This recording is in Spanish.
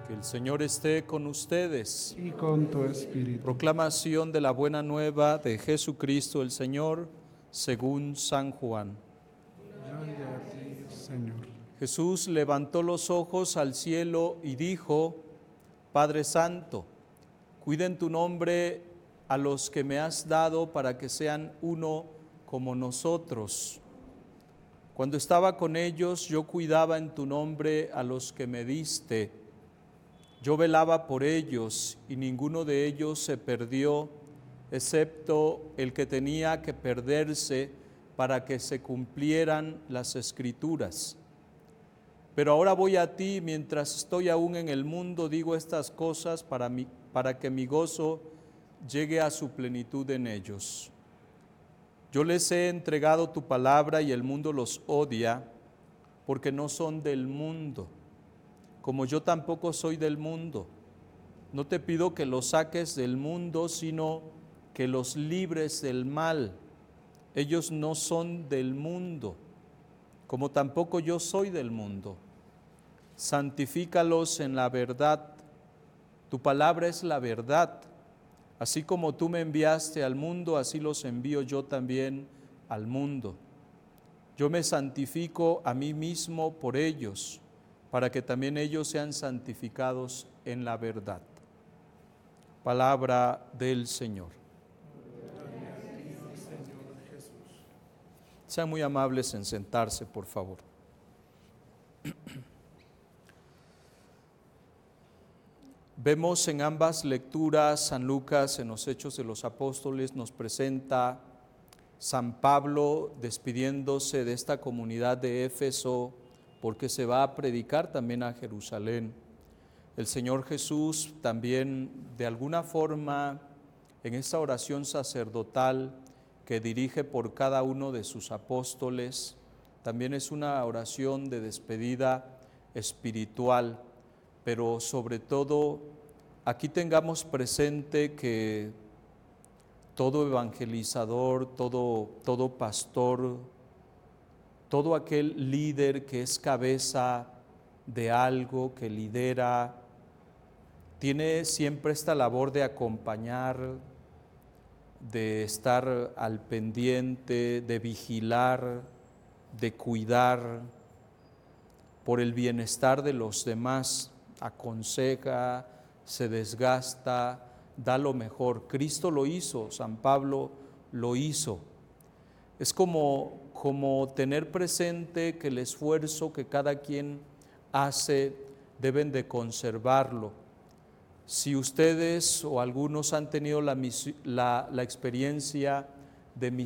Que el Señor esté con ustedes. Y con tu espíritu. Proclamación de la buena nueva de Jesucristo el Señor, según San Juan. Gloria a ti, Señor. Jesús levantó los ojos al cielo y dijo: Padre Santo, cuida en tu nombre a los que me has dado para que sean uno como nosotros. Cuando estaba con ellos, yo cuidaba en tu nombre a los que me diste. Yo velaba por ellos y ninguno de ellos se perdió, excepto el que tenía que perderse para que se cumplieran las Escrituras. Pero ahora voy a ti, mientras estoy aún en el mundo, digo estas cosas para que mi gozo llegue a su plenitud en ellos. Yo les he entregado tu palabra y el mundo los odia, porque no son del mundo, como yo tampoco soy del mundo. No te pido que los saques del mundo, sino que los libres del mal. Ellos no son del mundo, como tampoco yo soy del mundo. Santifícalos en la verdad. Tu palabra es la verdad. Así como tú me enviaste al mundo, así los envío yo también al mundo. Yo me santifico a mí mismo por ellos, para que también ellos sean santificados en la verdad. Palabra del Señor. Sean muy amables en sentarse, por favor. Vemos en ambas lecturas, San Lucas en los Hechos de los Apóstoles nos presenta San Pablo despidiéndose de esta comunidad de Éfeso porque se va a predicar también a Jerusalén. El Señor Jesús también de alguna forma en esta oración sacerdotal que dirige por cada uno de sus apóstoles, también es una oración de despedida espiritual, pero sobre todo aquí tengamos presente que todo evangelizador, todo pastor, todo aquel líder que es cabeza de algo, que lidera, tiene siempre esta labor de acompañar, de estar al pendiente, de vigilar, de cuidar por el bienestar de los demás, aconseja, se desgasta, da lo mejor. Cristo lo hizo, San Pablo lo hizo. Es como tener presente que el esfuerzo que cada quien hace deben de conservarlo. Si ustedes o algunos han tenido la experiencia de